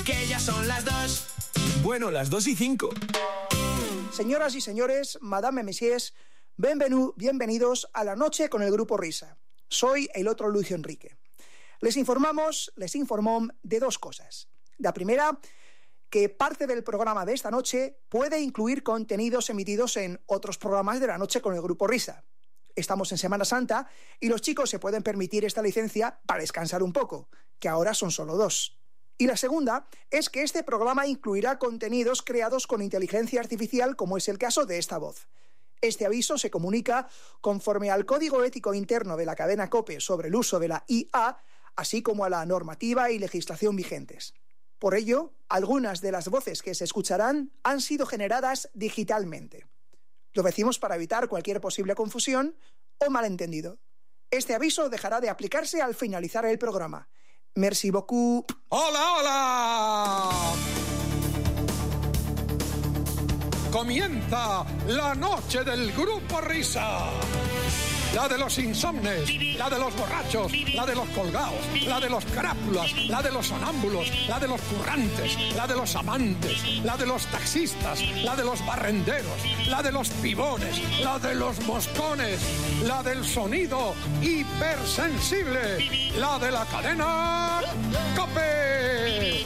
Que ya son las 2. Bueno, las 2:05. Señoras y señores, madame, messieurs, bienvenidos a La Noche con el Grupo Risa. Soy el otro Luis Enrique. Les informó de dos cosas. La primera, que parte del programa de esta noche puede incluir contenidos emitidos en otros programas de La Noche con el Grupo Risa. Estamos en Semana Santa y los chicos se pueden permitir esta licencia para descansar un poco, que ahora son solo 2. Y la segunda es que este programa incluirá contenidos creados con inteligencia artificial, como es el caso de esta voz. Este aviso se comunica conforme al código ético interno de la cadena COPE sobre el uso de la IA, así como a la normativa y legislación vigentes. Por ello, algunas de las voces que se escucharán han sido generadas digitalmente. Lo decimos para evitar cualquier posible confusión o malentendido. Este aviso dejará de aplicarse al finalizar el programa. Merci beaucoup. ¡Hola, hola! Comienza la noche del Grupo Risa. La de los insomnes, la de los borrachos, la de los colgados, la de los crápulas, la de los sonámbulos, la de los currantes, la de los amantes, la de los taxistas, la de los barrenderos, la de los pibones, la de los moscones, la del sonido hipersensible, la de la cadena COPE.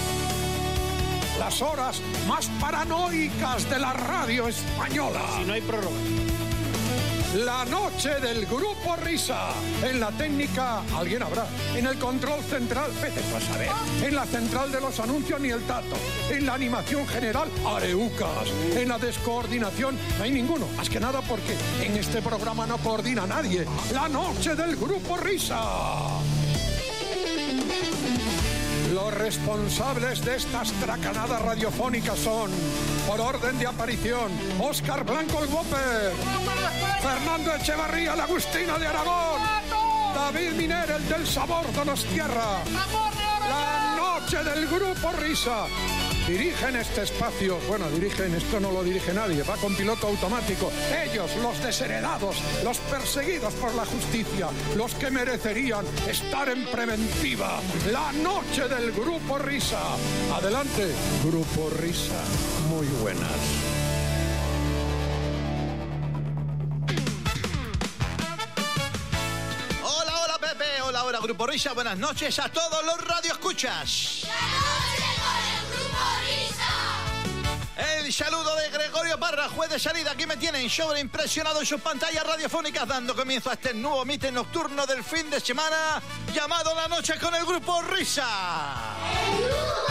Las horas más paranoicas de la radio española. Si no hay prórroga. La noche del Grupo Risa. En la técnica, alguien habrá. En el control central, vete tú a saber. En la central de los anuncios, ni el tato. En la animación general, areucas. En la descoordinación, no hay ninguno. Más que nada porque en este programa no coordina nadie. La noche del Grupo Risa. Los responsables de estas tracanadas radiofónicas son, por orden de aparición, Óscar Blanco el Whopper, Fernando Echevarría el Agustino de Aragón, David Miner el del Sabor Donostierra. La noche del Grupo Risa. Dirigen este espacio, esto no lo dirige nadie, va con piloto automático. Ellos, los desheredados, los perseguidos por la justicia, los que merecerían estar en preventiva. La noche del Grupo Risa. Adelante, Grupo Risa. Muy buenas. Hola, Pepe. Hola, Grupo Risa. Buenas noches a todos los radioescuchas. El saludo de Gregorio Parra, juez de salida. Aquí me tienen sobreimpresionado en sus pantallas radiofónicas, dando comienzo a este nuevo meeting nocturno del fin de semana llamado La Noche con el Grupo Risa. ¡El Grupo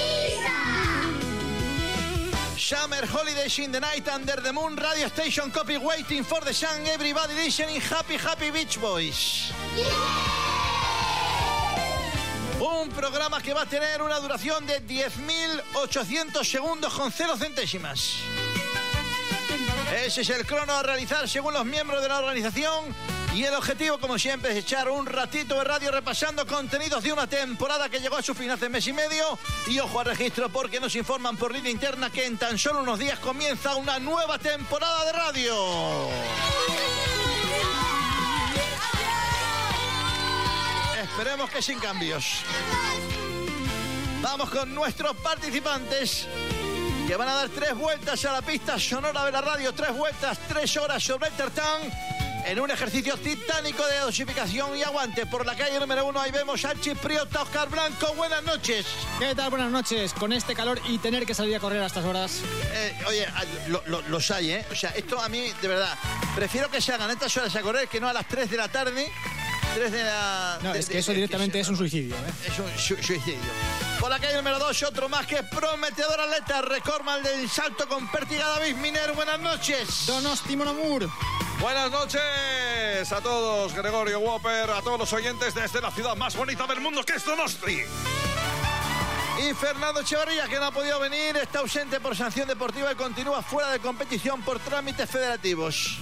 Risa! Summer Holidays in the Night, Under the Moon, Radio Station Copy, Waiting for the Sun, Everybody Listening, Happy Happy Beach Boys. Un programa que va a tener una duración de 10.800 segundos con 0 centésimas. Ese es el crono a realizar según los miembros de la organización. Y el objetivo, como siempre, es echar un ratito de radio repasando contenidos de una temporada que llegó a su fin hace mes y medio. Y ojo al registro, porque nos informan por línea interna que en tan solo unos días comienza una nueva temporada de radio. Esperemos que sin cambios. Vamos con nuestros participantes, que van a dar 3 vueltas a la pista sonora de la radio. 3 vueltas, 3 horas sobre el tartán, en un ejercicio titánico de dosificación y aguante. Por la calle número 1 ahí vemos al chipriota Óscar Blanco. Buenas noches. ¿Qué tal? Buenas noches. Con este calor y tener que salir a correr a estas horas. Oye, los hay, ¿eh? O sea, esto a mí, de verdad, prefiero que se hagan estas horas a correr que no a las 3 de la tarde. 3 de la... No, es que eso directamente es un suicidio, ¿eh? Es un suicidio. Por la calle número 2, otro más que prometedor atleta, Recordman del salto con pértiga, David Miner. Buenas noches. Donosti Monamur. Buenas noches a todos, Gregorio Whopper, a todos los oyentes desde la ciudad más bonita del mundo, que es Donosti. Y Fernando Echevarría, que no ha podido venir, está ausente por sanción deportiva y continúa fuera de competición por trámites federativos.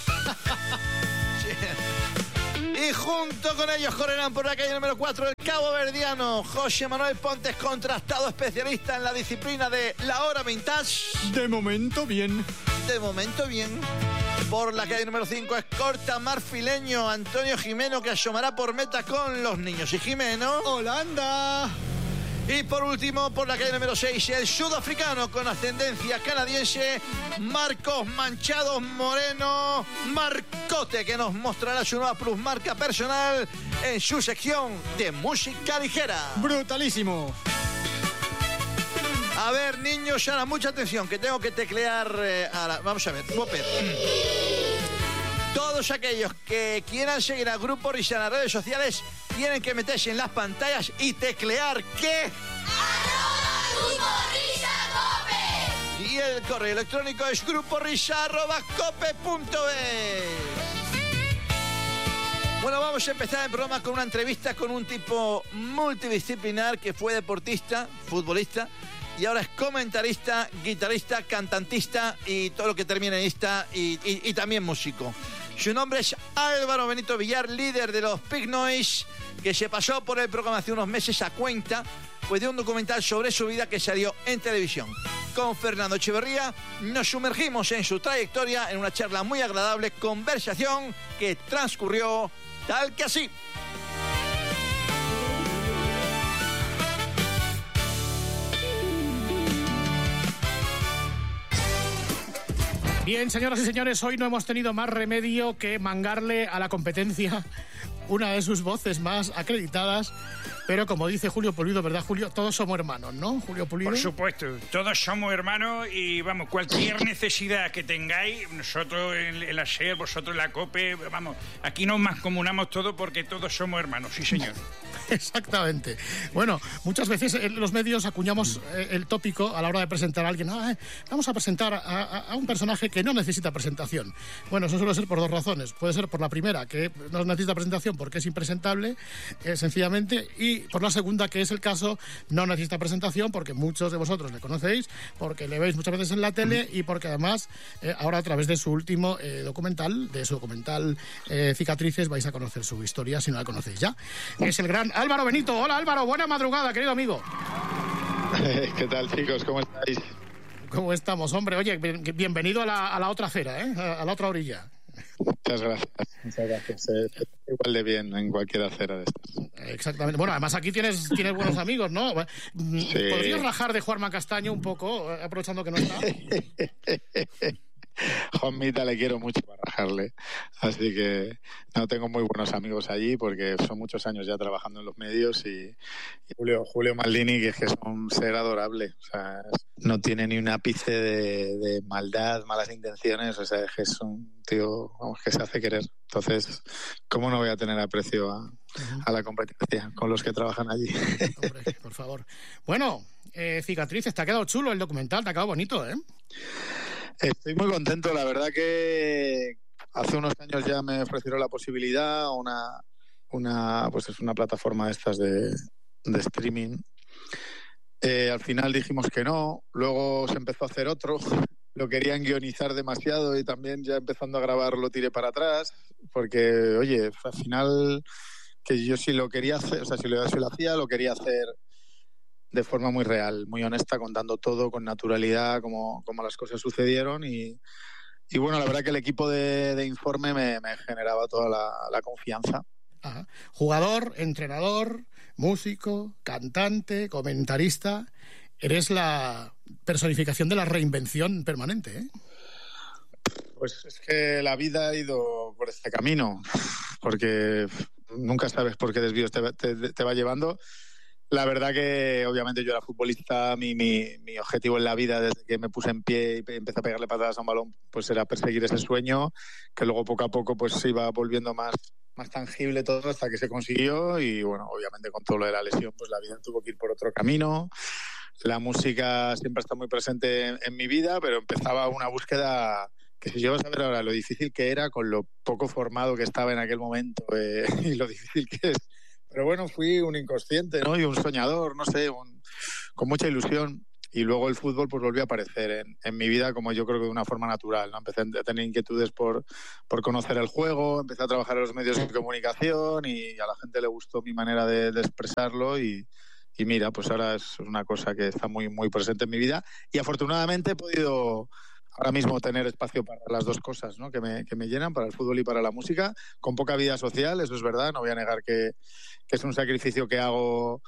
Y junto con ellos correrán por la calle número 4 el cabo verdiano José Manuel Pontes, contrastado especialista en la disciplina de la hora vintage. De momento bien. De momento bien. Por la calle número 5 es corta marfileño Antonio. Antonio Jimeno, que asomará por meta con los niños. Y Jimeno... ¡Holanda! Y por último, por la calle número 6, el sudafricano con ascendencia canadiense, Marcos Manchados Moreno Marcote, que nos mostrará su nueva plusmarca personal en su sección de música ligera. Brutalísimo. A ver, niños, ahora mucha atención, que tengo que teclear ahora. Vamos a ver, Whopper. Todos aquellos que quieran seguir al Grupo Risa en las redes sociales tienen que meterse en las pantallas y teclear ¿qué? @GrupoRisaCope. Y el correo electrónico es gruporisa@cope.es. Bueno, vamos a empezar el programa con una entrevista con un tipo multidisciplinar que fue deportista, futbolista, y ahora es comentarista, guitarrista, cantantista y todo lo que termina en ista y también músico. Su nombre es Álvaro Benito Villar, líder de los Pig Noise, que se pasó por el programa hace unos meses a cuenta pues de un documental sobre su vida que salió en televisión. Con Fernando Echeverría nos sumergimos en su trayectoria en una charla muy agradable, conversación que transcurrió tal que así. Bien, señoras y señores, hoy no hemos tenido más remedio que mangarle a la competencia una de sus voces más acreditadas, pero como dice Julio Pulido, ¿verdad, Julio? Todos somos hermanos, ¿no, Julio Pulido? Por supuesto, todos somos hermanos y, vamos, cualquier necesidad que tengáis, nosotros en la SER, vosotros en la COPE, vamos, aquí nos mancomunamos todos porque todos somos hermanos, sí, señor. Exactamente. Bueno, muchas veces en los medios acuñamos el tópico a la hora de presentar a alguien. Vamos a presentar a un personaje que no necesita presentación. Bueno, eso suele ser por dos razones. Puede ser por la primera, que no necesita presentación porque es impresentable, sencillamente, y por la segunda, que es el caso, no necesita presentación porque muchos de vosotros le conocéis, porque le veis muchas veces en la tele y porque además ahora a través de su último documental, Cicatrices, vais a conocer su historia si no la conocéis ya. Es el gran Álvaro Benito. Hola, Álvaro, buena madrugada, querido amigo. ¿Qué tal, chicos? ¿Cómo estáis? ¿Cómo estamos, hombre? Oye, bienvenido a la otra acera, a la otra orilla. Muchas gracias. Igual de bien en cualquier acera de estas. Exactamente. Bueno, además aquí tienes buenos amigos, ¿no? Sí. ¿Podrías rajar de Juanma Castaño un poco, aprovechando que no está? Juanmita le quiero mucho para rajarle, así que no, tengo muy buenos amigos allí porque son muchos años ya trabajando en los medios y Julio Maldini, que es un ser adorable, o sea, no tiene ni un ápice de maldad, malas intenciones, o sea, es un tío, vamos, que se hace querer. Entonces, ¿cómo no voy a tener aprecio a la competencia con los que trabajan allí? Hombre, por favor. Bueno, Cicatrices, te ha quedado chulo el documental, te ha quedado bonito, ¿eh? Estoy muy contento, la verdad que hace unos años ya me ofrecieron la posibilidad, pues es una plataforma de estas de streaming. Al final dijimos que no, luego se empezó a hacer otro, lo querían guionizar demasiado y también ya empezando a grabar lo tiré para atrás, porque, oye, al final que yo sí lo quería hacer, o sea, si lo hacía, lo quería hacer de forma muy real, muy honesta, contando todo con naturalidad, como las cosas sucedieron y bueno, la verdad que el equipo de Informe me generaba toda la confianza. Ajá. Jugador, entrenador, músico, cantante, comentarista, eres la personificación de la reinvención permanente, ¿eh? Pues es que la vida ha ido por este camino, porque nunca sabes por qué desvíos te va llevando. La verdad que obviamente yo era futbolista, mi objetivo en la vida desde que me puse en pie y empecé a pegarle patadas a un balón pues era perseguir ese sueño, que luego poco a poco pues se iba volviendo más tangible todo hasta que se consiguió y bueno, obviamente con todo lo de la lesión pues la vida tuvo que ir por otro camino. La música siempre está muy presente en mi vida, pero empezaba una búsqueda que si llevas a ver ahora lo difícil que era con lo poco formado que estaba en aquel momento y lo difícil que es. Pero bueno, fui un inconsciente, ¿no? Y un soñador, no sé, con mucha ilusión. Y luego el fútbol pues volvió a aparecer en mi vida como yo creo que de una forma natural, ¿no? Empecé a tener inquietudes por conocer el juego, empecé a trabajar en los medios de comunicación y a la gente le gustó mi manera de expresarlo y mira, pues ahora es una cosa que está muy, muy presente en mi vida y afortunadamente he podido ahora mismo tener espacio para las dos cosas, ¿no? que me llenan, para el fútbol y para la música, con poca vida social, eso es verdad, no voy a negar que es un sacrificio que hago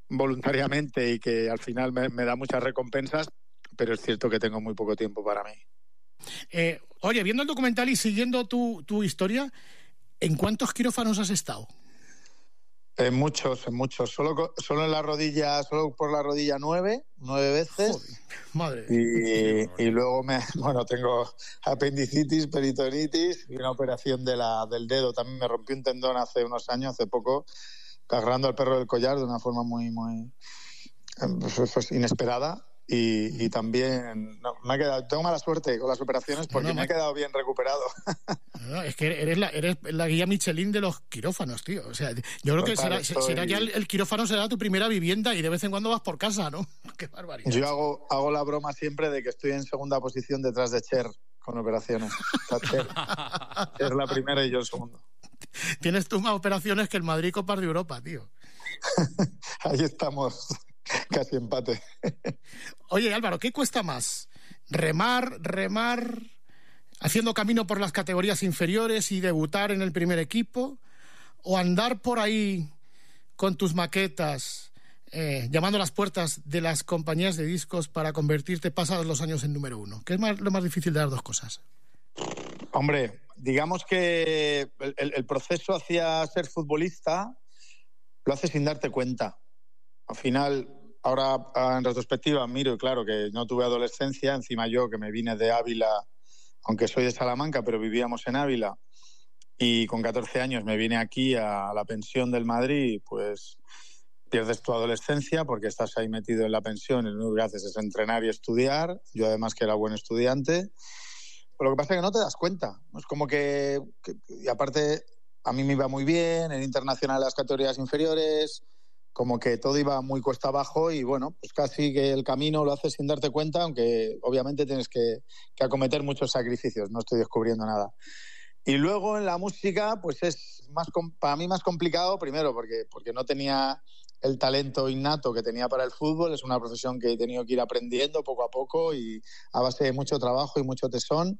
voluntariamente y que al final me da muchas recompensas, pero es cierto que tengo muy poco tiempo para mí. Oye, viendo el documental y siguiendo tu historia, ¿en cuántos quirófanos has estado? En muchos. Solo en la rodilla, solo por la rodilla 9 veces. Joder, madre. Y luego tengo apendicitis, peritonitis y una operación del dedo. También me rompí un tendón hace unos años, hace poco, agarrando al perro del collar de una forma muy pues inesperada. Y también tengo mala suerte con las operaciones porque me he quedado bien recuperado. No, es que eres la guía Michelin de los quirófanos, tío. O sea, yo creo que será ya el quirófano será tu primera vivienda y de vez en cuando vas por casa, ¿no? Qué barbaridad. Yo hago la broma siempre de que estoy en segunda posición detrás de Cher con operaciones. Cher es la primera y yo el segundo. Tienes tú más operaciones que el Madrid Copas de Europa, tío. Ahí estamos. Casi empate. Oye, Álvaro, ¿qué cuesta más? ¿Remar, haciendo camino por las categorías inferiores y debutar en el primer equipo? ¿O andar por ahí con tus maquetas, llamando a las puertas de las compañías de discos para convertirte pasados los años en número 1? ¿Qué es lo más difícil de las dos cosas? Hombre, digamos que el proceso hacia ser futbolista lo haces sin darte cuenta. Al final, ahora en retrospectiva miro y claro que no tuve adolescencia, encima yo que me vine de Ávila, aunque soy de Salamanca, pero vivíamos en Ávila, y con 14 años me vine aquí a la pensión del Madrid, pues pierdes tu adolescencia porque estás ahí metido en la pensión y lo único que haces es entrenar y estudiar, yo además que era buen estudiante, pero lo que pasa es que no te das cuenta, es como que y aparte a mí me iba muy bien, en internacional las categorías inferiores, como que todo iba muy cuesta abajo y bueno, pues casi que el camino lo haces sin darte cuenta, aunque obviamente tienes que acometer muchos sacrificios, no estoy descubriendo nada. Y luego en la música, pues es para mí más complicado, primero porque no tenía el talento innato que tenía para el fútbol, es una profesión que he tenido que ir aprendiendo poco a poco y a base de mucho trabajo y mucho tesón.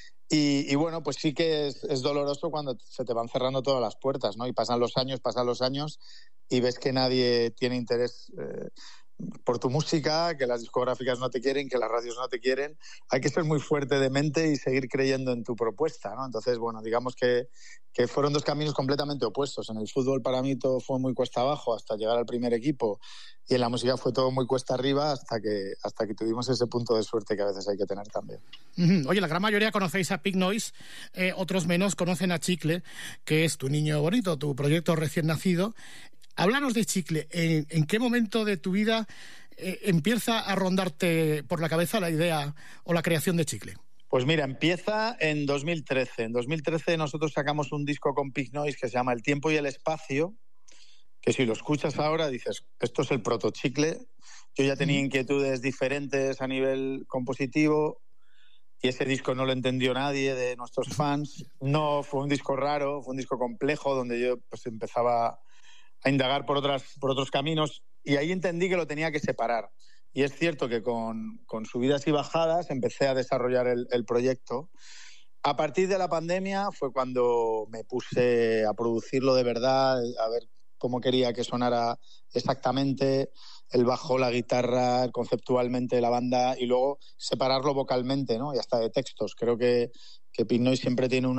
Y bueno, pues sí que es doloroso cuando se te van cerrando todas las puertas, ¿no? Y pasan los años y ves que nadie tiene interés por tu música, que las discográficas no te quieren, que las radios no te quieren. Hay que ser muy fuerte de mente y seguir creyendo en tu propuesta, ¿no? Entonces, bueno, digamos que fueron dos caminos completamente opuestos. En el fútbol para mí todo fue muy cuesta abajo hasta llegar al primer equipo y en la música fue todo muy cuesta arriba hasta que tuvimos ese punto de suerte que a veces hay que tener también. Oye, la gran mayoría conocéis a Pig Noise, otros menos conocen a Chicle, que es tu niño bonito, tu proyecto recién nacido. Háblanos de Chicle. ¿En qué momento de tu vida empieza a rondarte por la cabeza la idea o la creación de Chicle? Pues mira, empieza en 2013. En 2013 nosotros sacamos un disco con Pig Noise que se llama El tiempo y el espacio, que si lo escuchas ahora dices, esto es el proto Chicle. Yo ya tenía inquietudes diferentes a nivel compositivo y ese disco no lo entendió nadie de nuestros fans. No, fue un disco raro, fue un disco complejo donde yo pues empezaba a indagar por otros caminos y ahí entendí que lo tenía que separar. Y es cierto que con subidas y bajadas empecé a desarrollar el proyecto. A partir de la pandemia fue cuando me puse a producirlo de verdad, a ver cómo quería que sonara exactamente el bajo, la guitarra, conceptualmente la banda y luego separarlo vocalmente, ¿no? Y hasta de textos. Creo que Pig Noise siempre tiene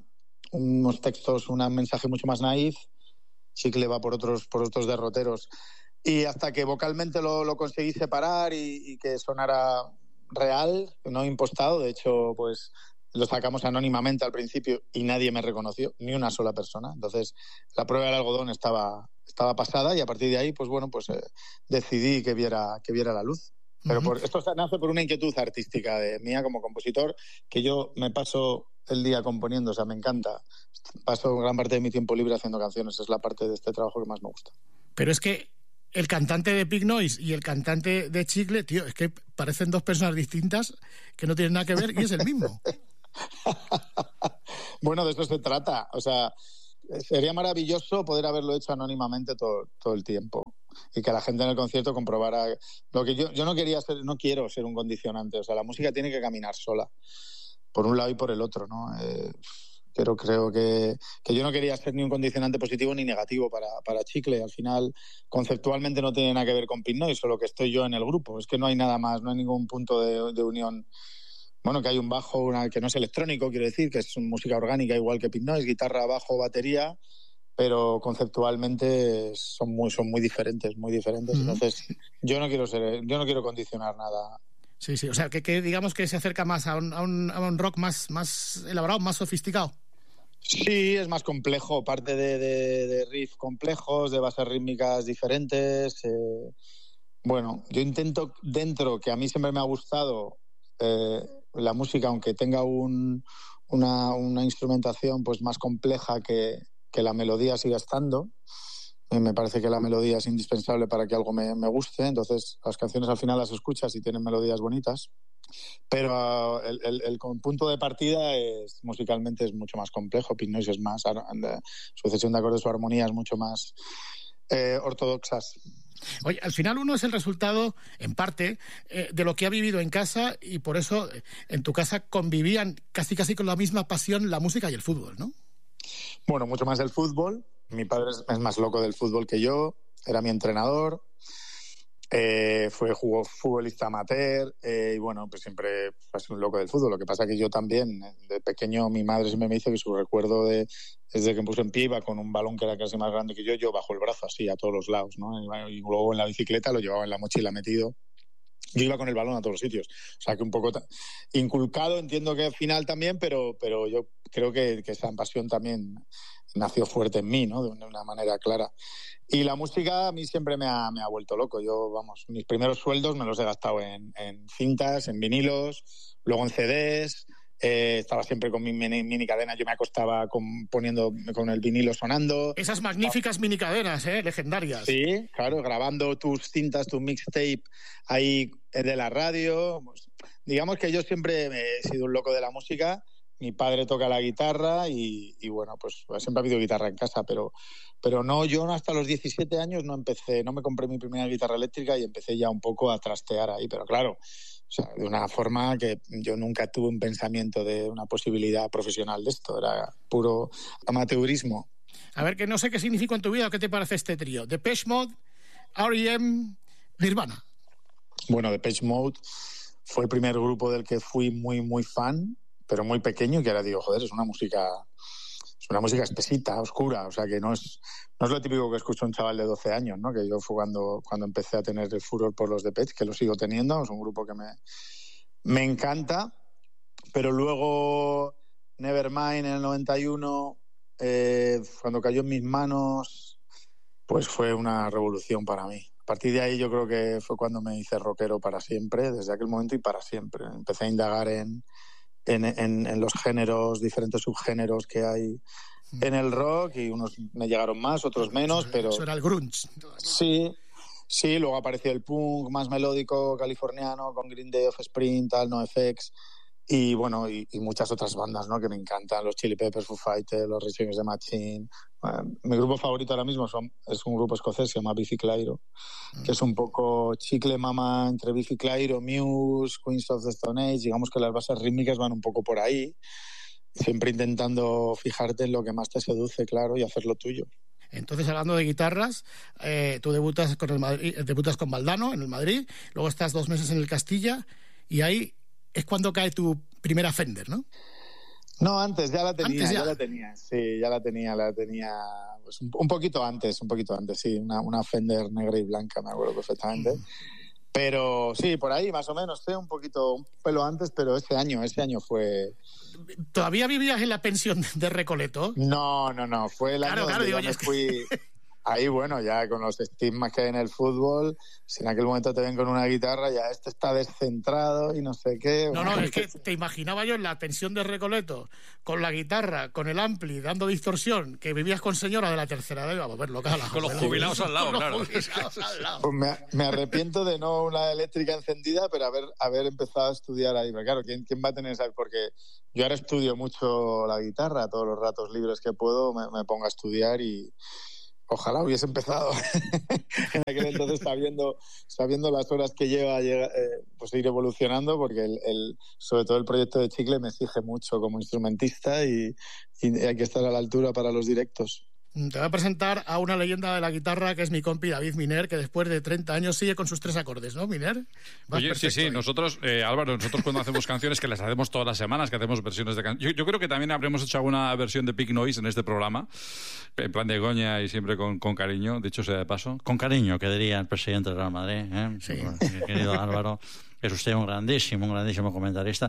unos textos, un mensaje mucho más naif. Chicle va por otros derroteros. Y hasta que vocalmente lo conseguí separar y que sonara real, no impostado. De hecho, pues lo sacamos anónimamente al principio y nadie me reconoció, ni una sola persona. Entonces, la prueba del algodón estaba pasada y a partir de ahí, pues bueno, pues decidí que viera la luz. Pero esto nace por una inquietud artística mía como compositor, que yo me paso el día componiendo, o sea, me encanta. Paso gran parte de mi tiempo libre haciendo canciones, es la parte de este trabajo que más me gusta. Pero es que el cantante de Pig Noise y el cantante de Chicle, tío, es que parecen dos personas distintas que no tienen nada que ver y es el mismo. Bueno, de eso se trata. O sea, sería maravilloso poder haberlo hecho anónimamente todo el tiempo y que la gente en el concierto comprobara lo que yo no quiero ser un condicionante. O sea, la música tiene que caminar sola, por un lado y por el otro, ¿no? Creo que yo no quería ser ni un condicionante positivo ni negativo para Chicle. Al final, conceptualmente no tiene nada que ver con Pink Noise, solo que estoy yo en el grupo. Es que no hay nada más, no hay ningún punto de unión. Bueno, que hay un bajo que no es electrónico, quiero decir, que es música orgánica igual que Pink Noise, guitarra, bajo, batería, pero conceptualmente son muy diferentes, muy diferentes. Entonces, yo no quiero condicionar nada. Sí, o sea, que digamos que se acerca más a un rock más elaborado, más sofisticado. Sí, es más complejo, parte de riffs complejos, de bases rítmicas diferentes. Bueno, yo intento dentro, que a mí siempre me ha gustado la música, aunque tenga una instrumentación pues más compleja, que la melodía siga estando. Me parece que la melodía es indispensable para que algo me guste. Entonces, las canciones al final las escuchas y tienen melodías bonitas. Pero el punto de partida musicalmente es mucho más complejo. Pink Noise es más, sucesión de acordes o armonías mucho más ortodoxas. Oye, al final uno es el resultado, en parte, de lo que ha vivido en casa, y por eso en tu casa convivían casi con la misma pasión la música y el fútbol, ¿no? Bueno, mucho más el fútbol. Mi padre es más loco del fútbol que yo, era mi entrenador, jugó futbolista amateur, y bueno, pues siempre fue un loco del fútbol. Lo que pasa que yo también, de pequeño, mi madre siempre me dice que su recuerdo desde que me puse en pie, iba con un balón que era casi más grande que yo bajo el brazo así a todos los lados, ¿no? Y luego en la bicicleta lo llevaba en la mochila metido. Yo iba con el balón a todos los sitios. O sea, que un poco inculcado, entiendo que al final también, pero yo creo que esa pasión también nació fuerte en mí, ¿no? De una manera clara. Y la música a mí siempre me ha vuelto loco. Yo, mis primeros sueldos me los he gastado en cintas, en vinilos, luego en CDs. Estaba siempre con mi mini cadena. Yo me acostaba poniendo con el vinilo sonando. Esas magníficas mini cadenas, legendarias. Sí, claro, grabando tus cintas, tu mixtape ahí de la radio. Digamos que yo siempre he sido un loco de la música. Mi padre toca la guitarra y bueno, pues siempre ha habido guitarra en casa, pero no, yo hasta los 17 años no me compré mi primera guitarra eléctrica y empecé ya un poco a trastear ahí, pero claro, o sea, de una forma que yo nunca tuve un pensamiento de una posibilidad profesional de esto, era puro amateurismo. A ver, que no sé qué significa en tu vida, ¿qué te parece este trío? Depeche Mode, R.E.M., Nirvana. Bueno, Depeche Mode fue el primer grupo del que fui muy, muy fan, pero muy pequeño, que ahora digo, joder, es una música espesita, oscura, o sea, que no es lo típico que escucha un chaval de 12 años, ¿no? Que yo fue cuando empecé a tener el furor por los Depeche, que lo sigo teniendo, es un grupo que me encanta, pero luego Nevermind en el 91, cuando cayó en mis manos, pues fue una revolución para mí. A partir de ahí yo creo que fue cuando me hice rockero para siempre, desde aquel momento y para siempre. Empecé a indagar en los géneros, diferentes subgéneros que hay en el rock, y unos me llegaron más, otros menos, pero... Eso era el grunge. Sí, luego apareció el punk más melódico californiano, con Green Day, Offspring, NoFX, y bueno, y muchas otras bandas, ¿no? Que me encantan, los Chili Peppers, Foo Fighters, los Rage Against the Machine. Mi grupo favorito ahora mismo es un grupo escocés, se llama Biffy Clyro, que es un poco chicle mama entre Biffy Clyro, Muse, Queens of the Stone Age. Digamos que las bases rítmicas van un poco por ahí, siempre intentando fijarte en lo que más te seduce, claro, y hacerlo tuyo. Entonces, hablando de guitarras, tú debutas con Valdano en el Madrid, luego estás 2 meses en el Castilla, y ahí es cuando cae tu primera Fender, ¿no? No, antes ya la tenía. Sí, ya la tenía pues un poquito antes, sí, una Fender negra y blanca, me acuerdo perfectamente. Pero sí, por ahí más o menos, un pelo antes, pero ese año fue... ¿Todavía vivías en la pensión de Recoleto? No, fue el año donde me fui... Ahí, bueno, ya con los estigmas que hay en el fútbol, si en aquel momento te ven con una guitarra, ya está descentrado y no sé qué. No, es que te imaginaba yo en la pensión de Recoleto, con la guitarra, con el ampli, dando distorsión, que vivías con señora de la tercera edad, vamos a ver, local. Con los jubilados al lado, claro. Pues me arrepiento de no una eléctrica encendida, pero haber empezado a estudiar ahí. Pero claro, ¿quién va a tener esa? Porque yo ahora estudio mucho la guitarra, todos los ratos libres que puedo me pongo a estudiar y Ojalá hubiese empezado en aquel entonces sabiendo las horas que lleva pues ir evolucionando, porque sobre todo el proyecto de Chicle me exige mucho como instrumentista y hay que estar a la altura para los directos. Te voy a presentar a una leyenda de la guitarra que es mi compi David Miner, que después de 30 años sigue con sus 3 acordes, ¿no, Miner? Oye, sí, nosotros, Álvaro, cuando hacemos canciones, que las hacemos todas las semanas, que hacemos versiones de canciones. Yo creo que también habremos hecho alguna versión de Pink Noise en este programa, en plan de goña y siempre con cariño, dicho sea de paso. Con cariño, que diría el presidente del Real Madrid, ¿eh? Sí. Querido Álvaro. Es usted un grandísimo comentarista.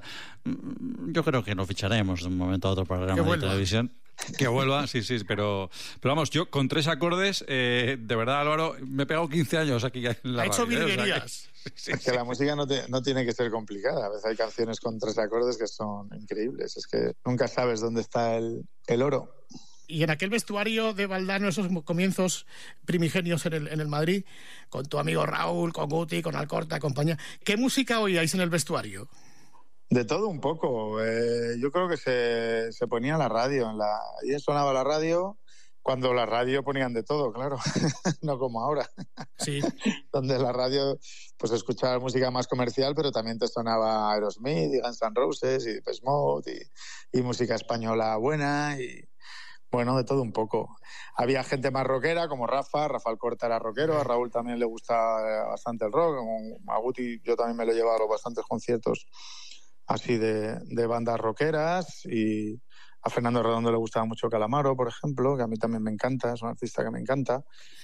Yo creo que lo ficharemos de un momento a otro para el programa de televisión. Que vuelva, sí, pero vamos, yo con 3 acordes, de verdad, Álvaro, me he pegado 15 años aquí en la radio. Ha hecho virguerías. Es que la música no tiene que ser complicada. A veces hay canciones con 3 acordes que son increíbles. Es que nunca sabes dónde está el oro. Y en aquel vestuario de Valdano, esos comienzos primigenios en el Madrid, con tu amigo Raúl, con Guti, con Alcorta, compañía, ¿qué música oíais en el vestuario? De todo un poco. Yo creo que se ponía la radio. Ahí sonaba la radio cuando la radio ponían de todo, claro. No como ahora. Sí. Donde la radio pues escuchaba música más comercial, pero también te sonaba Aerosmith y Guns N' Roses y Depeche Mode y música española buena y... Bueno, de todo un poco. Había gente más rockera, como Rafa Alcorta era rockero, a Raúl también le gusta bastante el rock, a Guti yo también me lo he llevado a los bastantes conciertos así de bandas rockeras, y a Fernando Redondo le gustaba mucho Calamaro, por ejemplo, que a mí también me encanta, es un artista que me encanta.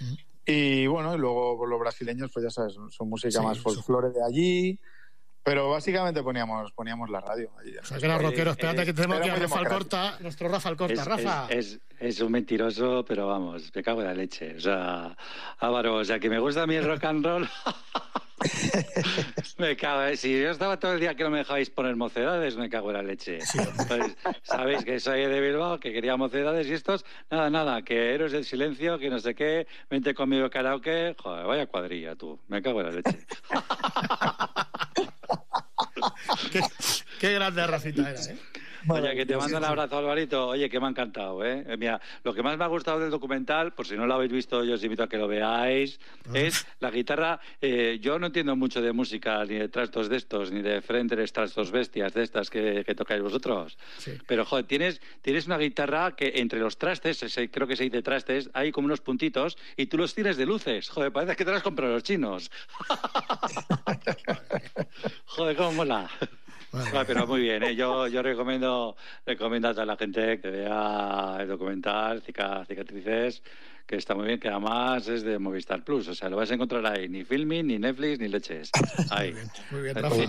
Y bueno, y luego los brasileños, pues ya sabes, son música más folclore de allí. Pero básicamente poníamos la radio. O sea, que era rockero. Espérate que tenemos aquí a Rafa Alcorta, nuestro Rafa Alcorta. Rafa. Es un mentiroso, pero vamos, me cago en la leche. O sea, Álvaro, o sea, que me gusta a mí el rock and roll. Me cago, si yo estaba todo el día que no me dejabais poner Mocedades, me cago en la leche. Sí, pues, sabéis que soy de Bilbao, que quería Mocedades y estos, nada, que Héroes del Silencio, que no sé qué, vente conmigo karaoke, joder, vaya cuadrilla tú, me cago en la leche. Qué grande Rafita era, ¿eh? Oye, que te mando un abrazo, Alvarito. Oye, que me ha encantado, ¿eh? Mira, lo que más me ha gustado del documental, por si no lo habéis visto, yo os invito a que lo veáis, es la guitarra. Yo no entiendo mucho de música, ni de trastos de estos, ni de Fenders, trastos bestias de estas que tocáis vosotros. Sí. Pero, joder, tienes una guitarra que entre los trastes, creo que se dice trastes, hay como unos puntitos y tú los tienes de luces. Joder, parece que te las has comprado los chinos. Joder, cómo mola. Bueno, pero muy bien, ¿eh? Yo recomiendo a toda la gente que vea el documental Cicatrices, que está muy bien, que además es de Movistar Plus, o sea, lo vas a encontrar ahí, ni Filmin, ni Netflix, ni leches. Ahí. Muy bien, Rafa.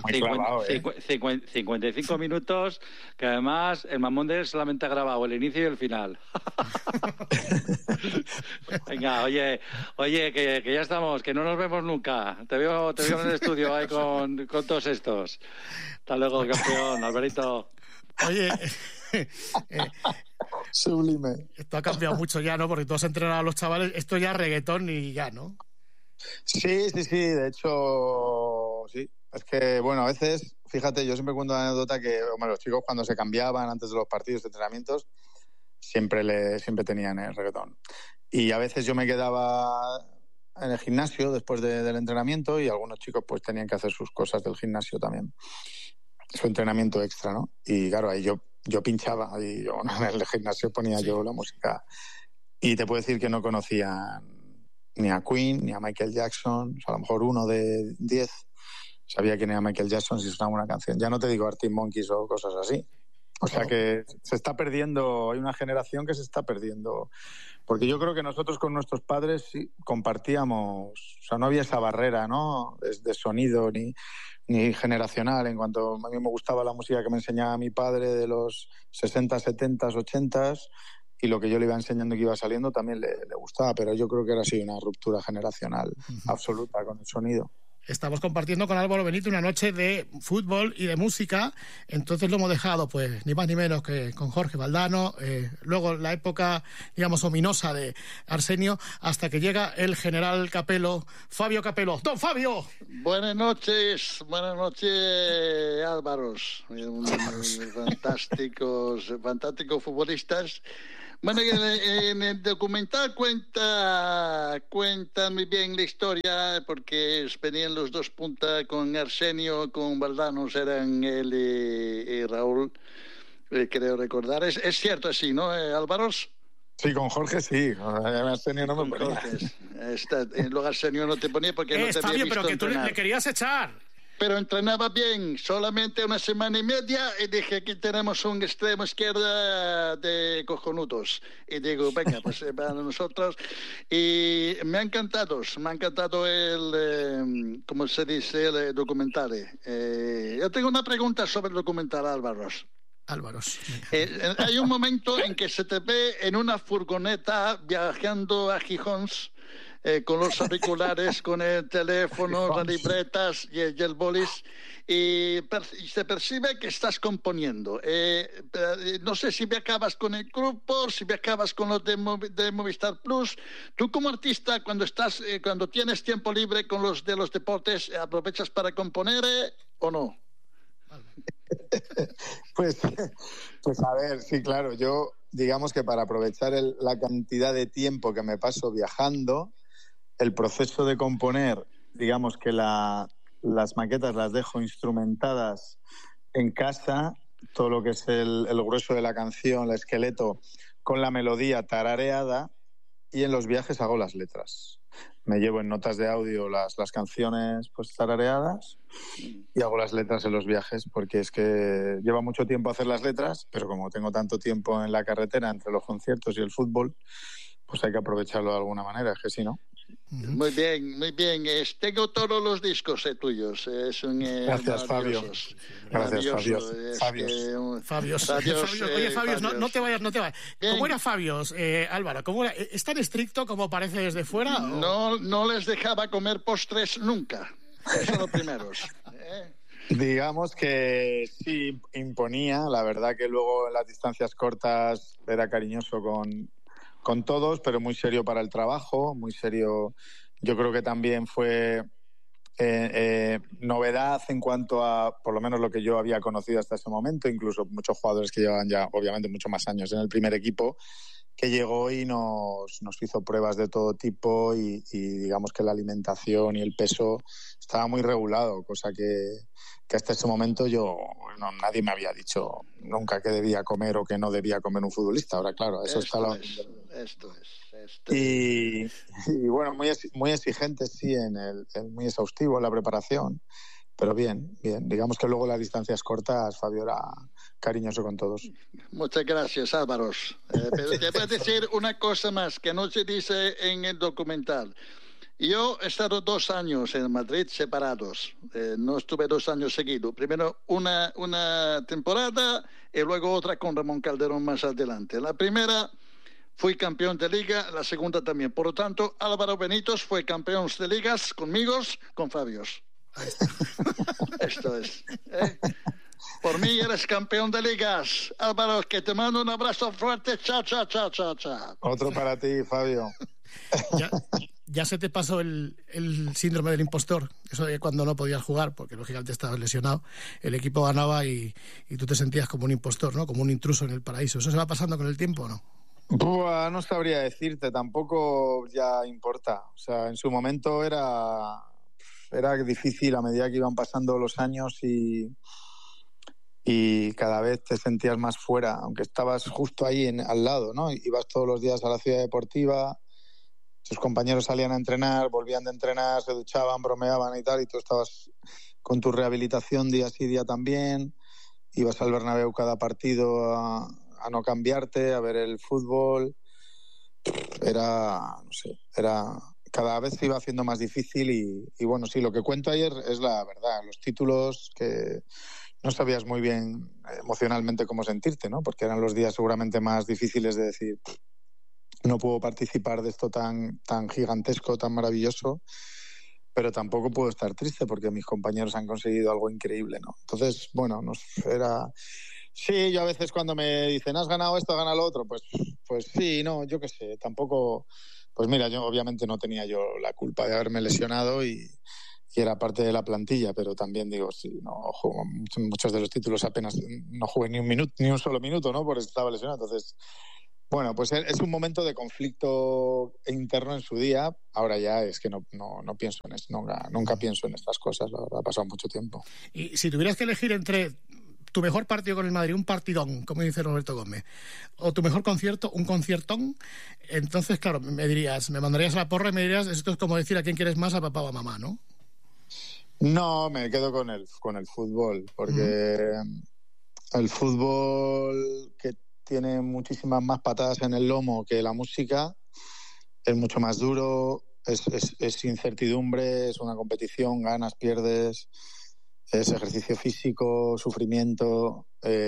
55 minutos, que además el Mamonde solamente ha grabado el inicio y el final. Venga, oye, que ya estamos, que no nos vemos nunca. Te veo en el estudio ahí con todos estos. Hasta luego, campeón, Alvarito. Oye, sublime. Esto ha cambiado mucho ya, ¿no? Porque tú has entrenado a los chavales, esto ya es reggaetón y ya, ¿no? Sí, de hecho, sí. Es que, bueno, a veces, fíjate, yo siempre cuento la anécdota que los chicos cuando se cambiaban antes de los partidos de entrenamientos, siempre tenían el reggaetón. Y a veces yo me quedaba en el gimnasio después del entrenamiento y algunos chicos pues tenían que hacer sus cosas del gimnasio también. Su entrenamiento extra, ¿no? Y claro, ahí yo pinchaba y yo en el gimnasio ponía yo la música. Y te puedo decir que no conocían ni a Queen ni a Michael Jackson. O sea, a lo mejor 1 de 10 sabía quién era Michael Jackson si sonaba una canción. Ya no te digo Arctic Monkeys o cosas así. O sea que se está perdiendo, hay una generación que se está perdiendo. Porque yo creo que nosotros con nuestros padres sí compartíamos, o sea, no había esa barrera, ¿no? De sonido ni generacional. En cuanto a mí me gustaba la música que me enseñaba mi padre de los 60, 70, 80 y lo que yo le iba enseñando y que iba saliendo también le gustaba, pero yo creo que era así una ruptura generacional absoluta con el sonido. Estamos compartiendo con Álvaro Benito una noche de fútbol y de música, entonces lo hemos dejado pues ni más ni menos que con Jorge Valdano, luego la época digamos ominosa de Arsenio, hasta que llega el general Capello, Fabio Capello. ¡Don Fabio! Buenas noches Álvaros, fantásticos futbolistas. Bueno, en el documental cuenta muy bien la historia, porque venían los dos puntas con Arsenio, con Valdanos, eran él y Raúl, creo recordar. Es cierto así, ¿no, Álvaros? Sí, con Jorge sí. Arsenio no me ponía. Luego Arsenio no te ponía porque no te había Fabio, visto pero que tú entrenar. le querías echar. Pero entrenaba bien, solamente una semana y media, y dije, aquí tenemos un extremo izquierda de cojonudos. Y digo, venga, pues para nosotros. Y me ha encantado el, ¿cómo se dice?, el documental. Yo tengo una pregunta sobre el documental, Álvaros. Hay un momento en que se te ve en una furgoneta viajando a Gijón, con los auriculares, con el teléfono, las libretas y el bolis, y se percibe que estás componiendo. No sé si viajabas con el grupo, si viajabas con los de Movistar Plus. Tú como artista, cuando tienes tiempo libre con los de los deportes, ¿aprovechas para componer o no? Pues a ver, sí, claro, yo digamos que para aprovechar la cantidad de tiempo que me paso viajando, el proceso de componer, digamos que las maquetas las dejo instrumentadas en casa, todo lo que es el grueso de la canción, el esqueleto, con la melodía tarareada, y en los viajes hago las letras. Me llevo en notas de audio las canciones pues tarareadas y hago las letras en los viajes, porque es que lleva mucho tiempo hacer las letras, pero como tengo tanto tiempo en la carretera entre los conciertos y el fútbol, pues hay que aprovecharlo de alguna manera, es que si no. Muy bien, muy bien. Tengo todos los discos tuyos. Gracias, Fabio. Gracias, Fabio. Oye, Fabio, no te vayas. Bien. ¿Cómo era Fabio, Álvaro? ¿Cómo era? ¿Es tan estricto como parece desde fuera? No les dejaba comer postres nunca. Esos son los primeros. Digamos que sí imponía. La verdad que luego en las distancias cortas era cariñoso con todos, pero muy serio para el trabajo, muy serio. Yo creo que también fue novedad en cuanto a, por lo menos lo que yo había conocido hasta ese momento, incluso muchos jugadores que llevaban ya, obviamente, mucho más años en el primer equipo, que llegó y nos hizo pruebas de todo tipo y digamos que la alimentación y el peso estaba muy regulado, cosa que hasta ese momento nadie me había dicho nunca que debía comer o que no debía comer un futbolista. Ahora, claro, Esto es. Y bueno, muy exigente, sí, muy exhaustivo en la preparación, pero bien. Digamos que luego las distancias cortas, Fabio era cariñoso con todos. Muchas gracias, Álvaros. Pero te voy a decir una cosa más que no se dice en el documental. Yo he estado 2 años en Madrid separados. No estuve 2 años seguidos. Primero una temporada y luego otra con Ramón Calderón más adelante. La primera fui campeón de liga, la segunda también. Por lo tanto, Álvaro Benítez fue campeón de ligas conmigo, con Fabios. Esto es. Por mí eres campeón de ligas. Álvaro, que te mando un abrazo fuerte. Chao. Otro para ti, Fabio. Ya se te pasó el síndrome del impostor, eso de cuando no podías jugar, porque lógicamente estabas lesionado, el equipo ganaba y tú te sentías como un impostor, ¿no? Como un intruso en el paraíso. ¿Eso se va pasando con el tiempo o no? No sabría decirte, tampoco ya importa. O sea, en su momento era difícil a medida que iban pasando los años y cada vez te sentías más fuera, aunque estabas justo ahí al lado, ¿no? Ibas todos los días a la ciudad deportiva, tus compañeros salían a entrenar, volvían de entrenar, se duchaban, bromeaban y tal, y tú estabas con tu rehabilitación día sí, día también, ibas al Bernabéu cada partido a no cambiarte, a ver el fútbol. Cada vez se iba haciendo más difícil y bueno, sí, lo que cuento ayer es la verdad, los títulos que no sabías muy bien emocionalmente cómo sentirte, ¿no? Porque eran los días seguramente más difíciles de decir, no puedo participar de esto tan gigantesco, tan maravilloso, pero tampoco puedo estar triste porque mis compañeros han conseguido algo increíble, ¿no? Entonces, bueno, sí, yo a veces cuando me dicen, ¿has ganado esto, has ganado lo otro? Pues sí, no, yo qué sé, tampoco. Pues mira, yo obviamente no tenía yo la culpa de haberme lesionado y era parte de la plantilla, pero también digo, sí, no juego muchos de los títulos apenas no jugué ni un solo minuto, ¿no? Porque estaba lesionado. Entonces, Bueno, pues es un momento de conflicto interno en su día. Ahora ya es que no pienso en eso, nunca pienso en estas cosas, la verdad, ha pasado mucho tiempo. Y si tuvieras que elegir entre tu mejor partido con el Madrid, un partidón, como dice Roberto Gómez, o tu mejor concierto, un conciertón, entonces, claro, me mandarías a la porra y me dirías, esto es como decir a quién quieres más, a papá o a mamá, ¿no? No, me quedo con el fútbol, porque el fútbol, que tiene muchísimas más patadas en el lomo que la música, es mucho más duro, es incertidumbre, es una competición, ganas, pierdes, es ejercicio físico, sufrimiento,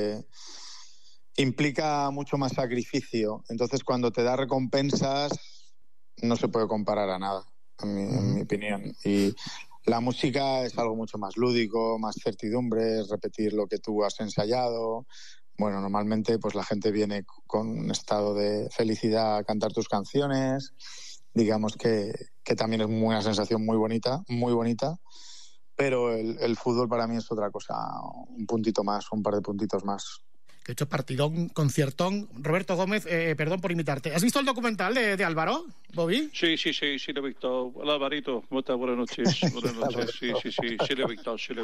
implica mucho más sacrificio. Entonces, cuando te da recompensas, no se puede comparar a nada, en mi opinión. Y la música es algo mucho más lúdico, más certidumbre, es repetir lo que tú has ensayado. Bueno, normalmente pues la gente viene con un estado de felicidad a cantar tus canciones. Digamos que también es una sensación muy bonita, pero el fútbol para mí es otra cosa, un puntito más, un par de puntitos más. Que he hecho partidón, conciertón. Roberto Gómez, perdón por imitarte. ¿Has visto el documental de Álvaro, Bobby? Sí, lo he visto. Hola, Alvarito, ¿cómo estás? Buenas noches. Sí, lo he visto. Sí.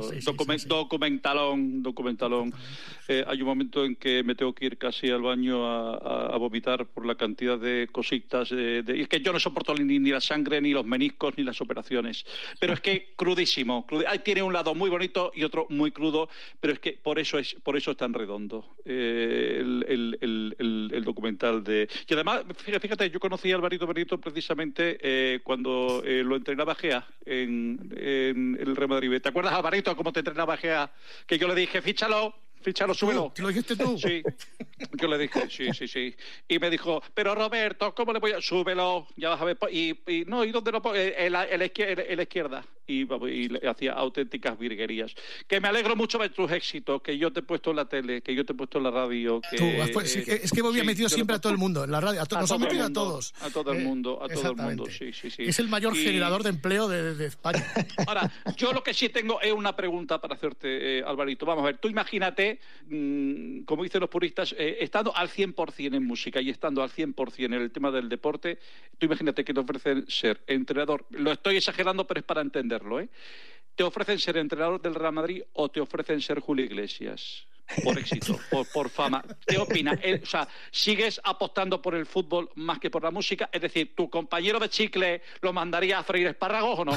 Documentalón. Hay un momento en que me tengo que ir casi al baño a vomitar por la cantidad de cositas. Y es que yo no soporto ni la sangre, ni los meniscos, ni las operaciones. Pero es que crudísimo. Ahí tiene un lado muy bonito y otro muy crudo, pero es que por eso es tan redondo. El documental de... Y además, fíjate, yo conocí a Alvarito Benito precisamente cuando lo entrenaba Gea en el Real Madrid. ¿Te acuerdas, Alvarito, cómo te entrenaba Gea? Que yo le dije, fíchalo, súbelo. ¿Te lo dijiste tú? Sí, yo le dije, sí. Y me dijo, pero Roberto, ¿cómo le voy a...? Súbelo, ya vas a ver. ¿Y dónde lo pongo? En la izquierda. Y le hacía auténticas virguerías. Que me alegro mucho de tus éxitos, que yo te he puesto en la tele, que yo te he puesto en la radio. Es que Bobby ha metido siempre a todo el mundo en la radio. Nos ha metido a todos. A todo el mundo, sí. Es el mayor generador de empleo de España. Ahora, yo lo que sí tengo es una pregunta para hacerte, Alvarito. Vamos a ver, tú imagínate, como dicen los puristas, estando al 100% en música y estando al 100% en el tema del deporte, tú imagínate que te ofrecen ser entrenador. Lo estoy exagerando, pero es para entenderlo, ¿eh? ¿Te ofrecen ser entrenador del Real Madrid o te ofrecen ser Julio Iglesias? Por éxito, por fama. ¿Qué opinas? O sea, ¿sigues apostando por el fútbol más que por la música? Es decir, ¿tu compañero de chicle lo mandaría a freír espárragos o no?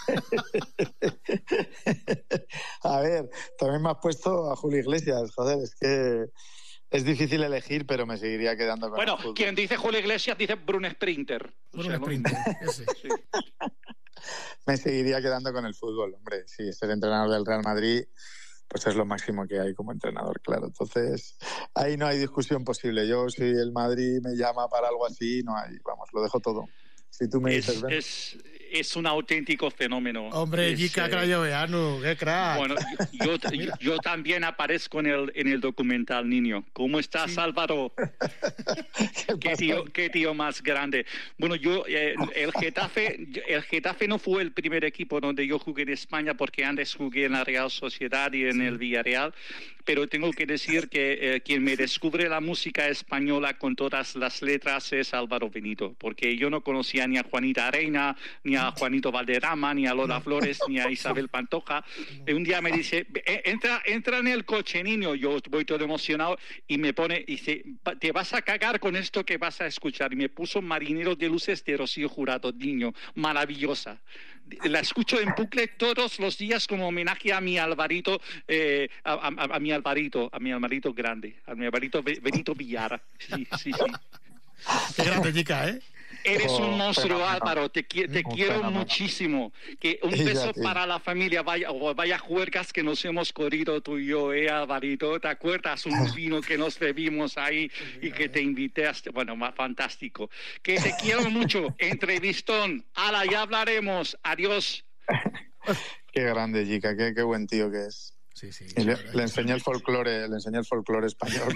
A ver, también me has puesto a Julio Iglesias, joder, es que es difícil elegir, pero me seguiría quedando con el fútbol. Quien dice Julio Iglesias dice Bruno Sprinter. Ese. Sí. Me seguiría quedando con el fútbol, hombre. Sí, ser entrenador del Real Madrid, pues es lo máximo que hay como entrenador, claro. Entonces, ahí no hay discusión posible. Yo, si el Madrid me llama para algo así, no hay, vamos, lo dejo todo. Si tú me dices... Es un auténtico fenómeno. Hombre, Jica Crayoveanu, qué crack. Bueno, yo también aparezco en el documental, niño. ¿Cómo estás, sí. Álvaro? Qué tío más grande. Bueno, el Getafe no fue el primer equipo donde yo jugué en España, porque antes jugué en la Real Sociedad y en el Villarreal. Pero tengo que decir que quien me descubre la música española con todas las letras es Álvaro Benito, porque yo no conocía ni a Juanita Reina, ni a Juanito Valderrama, ni a Lola Flores, ni a Isabel Pantoja. Y un día me dice, entra en el coche, niño. Yo voy todo emocionado y me pone, y dice, te vas a cagar con esto que vas a escuchar. Y me puso Marineros de Luces de Rocío Jurado, niño, maravillosa. La escucho en bucle todos los días como homenaje a mi Alvarito, a mi Alvarito grande, a mi Alvarito Benito Villara. Sí. Qué grande, chica, ¿eh? Eres un monstruo, Álvaro, te quiero muchísimo. Que un beso para la familia, vaya juergas que nos hemos corrido tú y yo, Alvarito. ¿Te acuerdas? Un vino que nos bebimos ahí y que te invité bueno, fantástico. Que te quiero mucho, entrevistón. Ala, ya hablaremos. Adiós. Qué grande, chica, qué buen tío que es. Sí. Le enseñé el folclore español.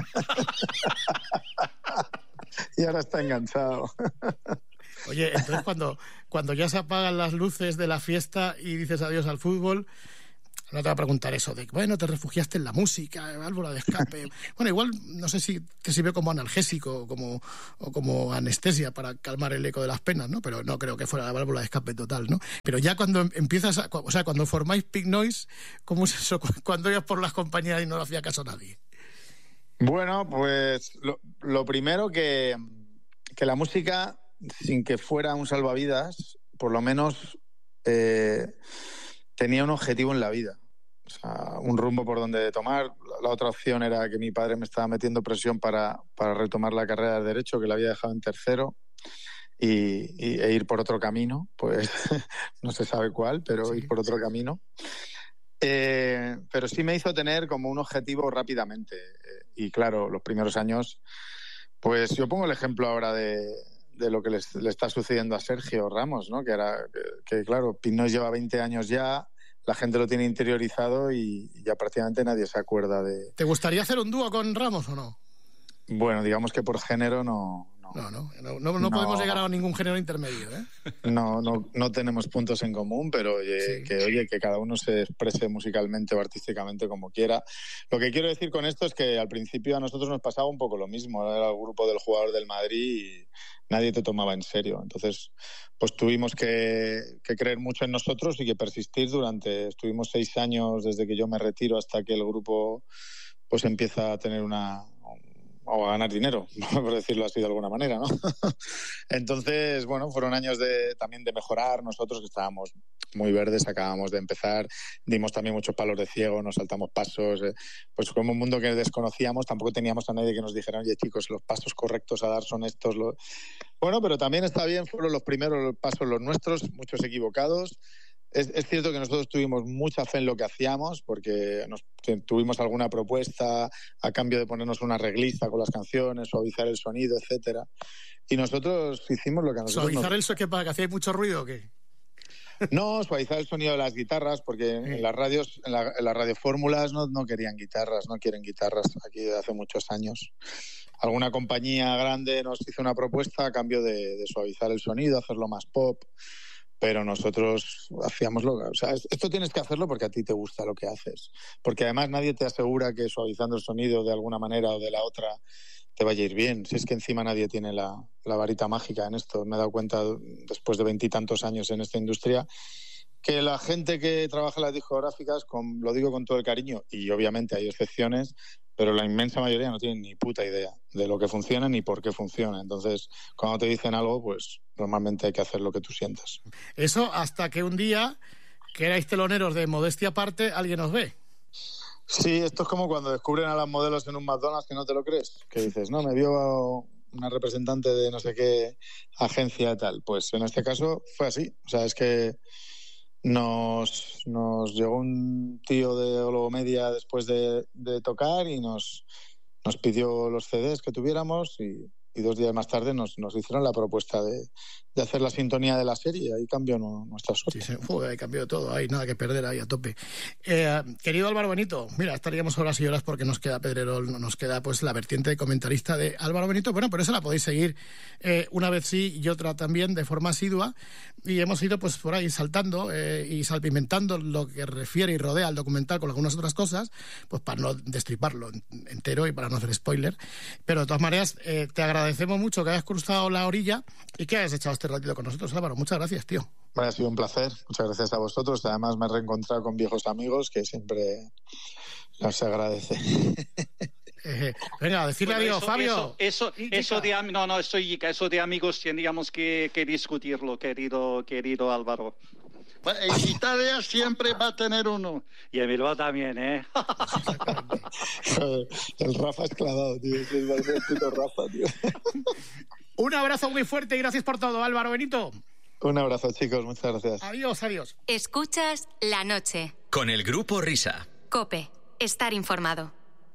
Y ahora está enganchado. Oye, entonces cuando ya se apagan las luces de la fiesta y dices adiós al fútbol, No te va a preguntar eso de, bueno, te refugiaste en la música, válvula de escape. Bueno, igual, no sé si te sirve como analgésico o como anestesia para calmar el eco de las penas, ¿no? Pero no creo que fuera la válvula de escape total, ¿no? Pero ya cuando empiezas, cuando formáis Pink Noise, ¿cómo es eso? Cuando ibas por las compañías y no le hacía caso a nadie. Bueno, pues lo primero que la música, sin que fuera un salvavidas, por lo menos tenía un objetivo en la vida. O sea, un rumbo por donde tomar. La otra opción era que mi padre me estaba metiendo presión para retomar la carrera de Derecho, que la había dejado en tercero, e ir por otro camino. Pues no se sabe cuál, pero ir por otro camino. Pero sí me hizo tener como un objetivo rápidamente. Y claro, los primeros años, pues yo pongo el ejemplo ahora de lo que le está sucediendo a Sergio Ramos, ¿no? Que claro, Pink Noise lleva 20 años ya. La gente lo tiene interiorizado y ya prácticamente nadie se acuerda de... ¿Te gustaría hacer un dúo con Ramos o no? Bueno, digamos que por género no podemos llegar a ningún género intermedio, ¿eh? No tenemos puntos en común, pero que cada uno se exprese musicalmente o artísticamente como quiera. Lo que quiero decir con esto es que al principio a nosotros nos pasaba un poco lo mismo. Era el grupo del jugador del Madrid y nadie te tomaba en serio. Entonces, pues tuvimos que creer mucho en nosotros y que persistir estuvimos 6 años desde que yo me retiro hasta que el grupo pues empieza a tener o a ganar dinero, por decirlo así de alguna manera, ¿no? Entonces, bueno, fueron años también de mejorar. Nosotros que estábamos muy verdes, acabamos de empezar, dimos también muchos palos de ciego, nos saltamos pasos, pues como un mundo que desconocíamos, tampoco teníamos a nadie que nos dijera, oye chicos, los pasos correctos a dar son estos. Bueno, pero también está bien, fueron los primeros pasos los nuestros, muchos equivocados. Es cierto que nosotros tuvimos mucha fe en lo que hacíamos porque tuvimos alguna propuesta a cambio de ponernos una arreglista con las canciones, suavizar el sonido, etcétera. Y nosotros hicimos lo que a nosotros ¿Suavizar el sonido para que hacía mucho ruido o qué? No, suavizar el sonido de las guitarras porque en las radios, en las radiofórmulas no querían guitarras, no quieren guitarras aquí desde hace muchos años. Alguna compañía grande nos hizo una propuesta a cambio de suavizar el sonido, hacerlo más pop. Pero nosotros hacíamos esto tienes que hacerlo porque a ti te gusta lo que haces. Porque además nadie te asegura que suavizando el sonido de alguna manera o de la otra te vaya a ir bien. Si es que encima nadie tiene la varita mágica en esto. Me he dado cuenta después de 20 y tantos años en esta industria que la gente que trabaja en las discográficas, lo digo con todo el cariño, y obviamente hay excepciones, pero la inmensa mayoría no tienen ni puta idea de lo que funciona ni por qué funciona. Entonces, cuando te dicen algo, pues normalmente hay que hacer lo que tú sientas. Eso hasta que un día, que erais teloneros de Modestia Aparte, alguien os ve. Sí, esto es como cuando descubren a las modelos en un McDonald's que no te lo crees. Que dices, no, me vio una representante de no sé qué agencia y tal. Pues en este caso fue así. O sea, es que nos llegó un tío de Globo Media después de tocar y nos pidió los CDs que tuviéramos y 2 días más tarde nos hicieron la propuesta de hacer la sintonía de la serie. Ahí cambió nuestra suerte. Sí, ahí cambió todo, hay nada que perder ahí a tope. Querido Álvaro Benito, mira, estaríamos horas y horas porque nos queda Pedrerol, nos queda pues la vertiente de comentarista de Álvaro Benito. Bueno, pero esa la podéis seguir una vez sí y otra también de forma asidua, y hemos ido pues por ahí saltando y salpimentando lo que refiere y rodea al documental con algunas otras cosas, pues para no destriparlo entero y para no hacer spoiler. Pero de todas maneras te agradecemos mucho que hayas cruzado la orilla y que hayas echado este ratito con nosotros, Álvaro. Muchas gracias, tío. Bueno, ha sido un placer. Muchas gracias a vosotros. Además me he reencontrado con viejos amigos que siempre se agradece. Venga, decirle adiós, Fabio. Eso de amigos tendríamos que discutirlo, querido Álvaro. En Italia siempre va a tener uno. Y en Bilbao también, ¿eh? El Rafa es clavado, tío. Es el puto Rafa, tío. Un abrazo muy fuerte y gracias por todo, Álvaro Benito. Un abrazo, chicos. Muchas gracias. Adiós, adiós. Escuchas La Noche. Con el Grupo Risa. COPE. Estar informado.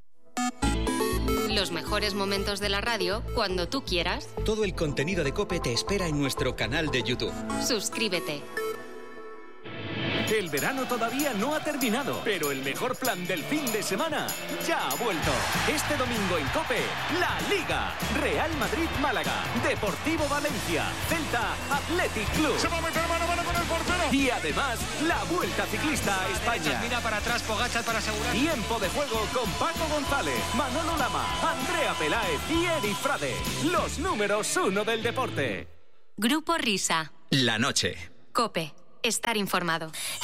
Los mejores momentos de la radio cuando tú quieras. Todo el contenido de COPE te espera en nuestro canal de YouTube. Suscríbete. El verano todavía no ha terminado, pero el mejor plan del fin de semana ya ha vuelto. Este domingo en COPE, La Liga. Real Madrid-Málaga, Deportivo Valencia, Celta, Athletic Club. Se va a meter mano a mano con el portero. Y además, la Vuelta Ciclista a España. Mira para atrás, Pogačar para asegurar. Tiempo de juego con Paco González, Manolo Lama, Andrea Peláez y Eri Frade. Los números 1 del deporte. Grupo Risa. La noche. COPE. Estar informado.